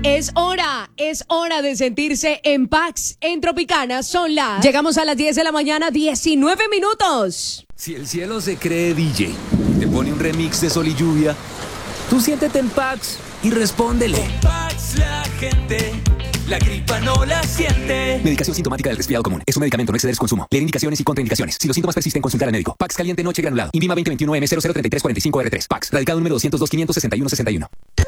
Es hora de sentirse en Pax. En Tropicana son Llegamos a las 10 de la mañana, 19 minutos. Si el cielo se cree DJ y te pone un remix de Sol y Lluvia, tú siéntete en Pax y respóndele. En Pax la gente, la gripa no la siente. Medicación sintomática del resfriado común. Es un medicamento, no exceder su consumo. Leer indicaciones y contraindicaciones. Si los síntomas persisten, consultar al médico. Pax caliente noche granulado. Invima 2021M003345R3. Pax. Radical número 202-561-61.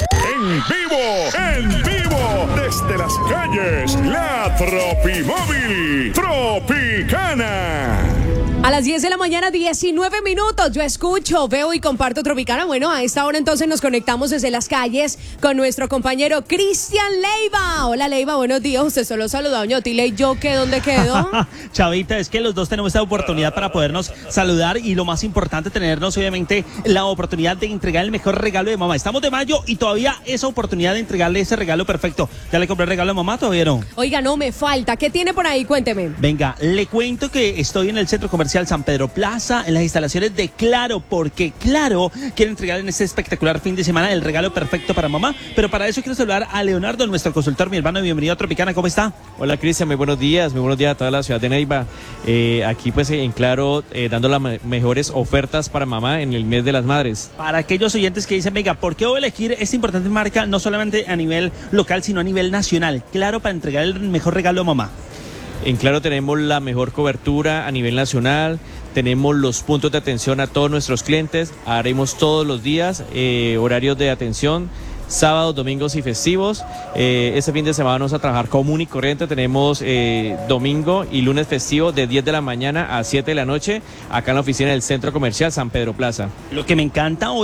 En vivo, desde las calles, la Tropimóvil Tropicana. A las 10 de la mañana, 19 minutos. Yo escucho, veo y comparto Tropicana. Bueno, a esta hora entonces nos conectamos desde las calles con nuestro compañero Cristian Leiva. Hola Leiva, buenos días. Usted solo saludó a doña Otila y yo, ¿qué? ¿Dónde quedo? Chavita, es que los dos tenemos esta oportunidad para podernos saludar y lo más importante, tenernos obviamente la oportunidad de entregar el mejor regalo de mamá. Estamos de mayo y todavía esa oportunidad de entregarle ese regalo perfecto. ¿Ya le compré el regalo a mamá? ¿Todavía no? Oiga, no, me falta. ¿Qué tiene por ahí? Cuénteme. Venga, le cuento que estoy en el Centro Comercial San Pedro Plaza, en las instalaciones de Claro, porque Claro quiere entregar en este espectacular fin de semana el regalo perfecto para mamá. Pero para eso quiero saludar a Leonardo, nuestro consultor, mi hermano. Bienvenido a Tropicana, ¿cómo está? Hola Cristian, muy buenos días a toda la ciudad de Neiva. Aquí pues en Claro dando las mejores ofertas para mamá en el mes de las madres. Para aquellos oyentes que dicen, venga, ¿por qué voy a elegir esta importante marca no solamente a nivel local sino a nivel nacional? Claro, para entregar el mejor regalo a mamá. En Claro tenemos la mejor cobertura a nivel nacional, tenemos los puntos de atención a todos nuestros clientes, haremos todos los días horarios de atención, sábados, domingos y festivos. Este fin de semana vamos a trabajar común y corriente, tenemos domingo y lunes festivo de 10 de la mañana a 7 de la noche, acá en la oficina del Centro Comercial San Pedro Plaza. Lo que me encanta